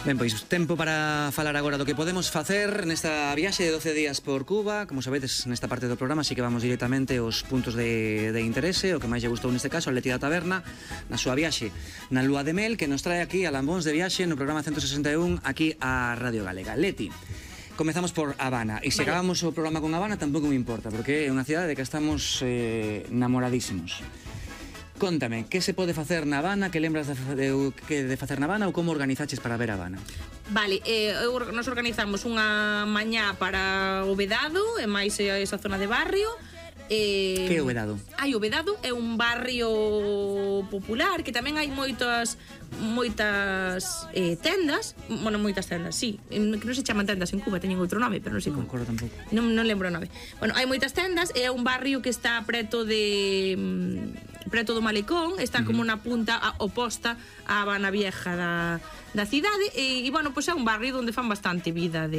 Ben, pois tempo para falar agora do que podemos facer nesta viaxe de 12 días por Cuba. Como sabedes, nesta parte do programa así que vamos directamente aos puntos de interese. O que máis lle gustou neste caso, a Leti da Taberna, na súa viaxe na Lúa de Mel, que nos trae aquí a Lambóns de Viaxe no programa 161 aquí a Radio Galega. Leti, comezamos por Habana. E se acabamos o programa con Habana tampouco me importa, porque é unha cidade de que estamos namoradísimos. Contame, que se pode facer na Habana, que lembras de facer na Habana ou como organizaches para ver a Habana? Vale, nos organizamos unha mañá para o Vedado, e máis esa zona de barrio. Que é o Vedado? O Vedado é un barrio popular que tamén hai moitas tendas. Bueno, moitas tendas, sí. Que non se chaman tendas en Cuba, teñen outro nome, pero non sei como. Non acordo tampouco. Non lembro o nome. Bueno, hai moitas tendas, é un barrio que está preto do Malecón, está como na punta oposta á Habana Vieja da cidade, e bueno, pois é un barrio onde fan bastante vida de